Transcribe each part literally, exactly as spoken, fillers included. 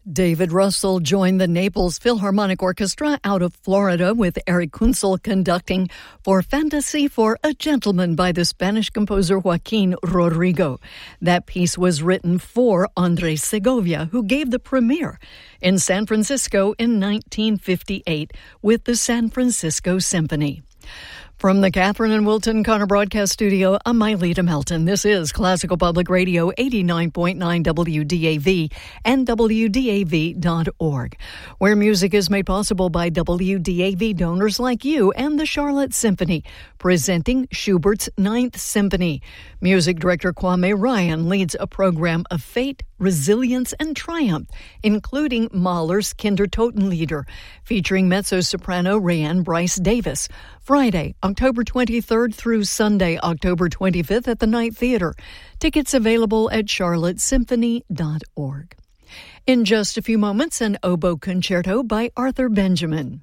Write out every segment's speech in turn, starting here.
David Russell joined the Naples Philharmonic Orchestra out of Florida with Eric Kunzel conducting for Fantasy for a Gentleman by the Spanish composer Joaquin Rodrigo. That piece was written for Andres Segovia, who gave the premiere in San Francisco in nineteen fifty-eight with the San Francisco Symphony. From the Catherine and Wilton Connor Broadcast Studio, I'm Myleta Melton. This is Classical Public Radio eighty-nine point nine W D A V and W D A V dot org, where music is made possible by W D A V donors like you and the Charlotte Symphony, presenting Schubert's Ninth Symphony. Music director Kwame Ryan leads a program of fate, resilience, and triumph, including Mahler's Kindertotenlieder, featuring mezzo-soprano Rayanne Bryce Davis. Friday, October twenty-third through Sunday, October twenty-fifth at the Night Theater. Tickets available at charlotte symphony dot org. In just a few moments, an oboe concerto by Arthur Benjamin.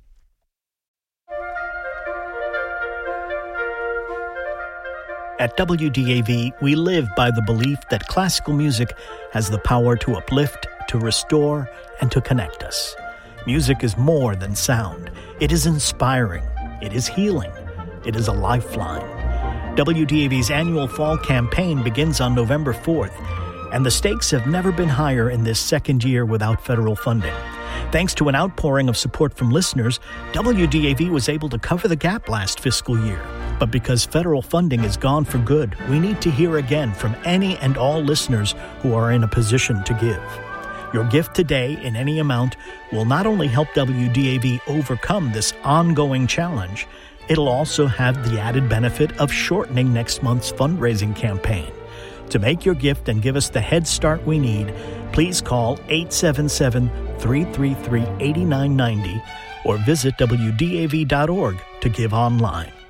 At W D A V, we live by the belief that classical music has the power to uplift, to restore, and to connect us. Music is more than sound. It is inspiring. It is healing. It is a lifeline. W D A V's annual fall campaign begins on November fourth, and the stakes have never been higher in this second year without federal funding. Thanks to an outpouring of support from listeners, W D A V was able to cover the gap last fiscal year. But because federal funding is gone for good, we need to hear again from any and all listeners who are in a position to give. Your gift today in any amount will not only help W D A V overcome this ongoing challenge, it'll also have the added benefit of shortening next month's fundraising campaign. To make your gift and give us the head start we need, please call eight seven seven, three three three, eight nine nine zero or visit W D A V dot org to give online.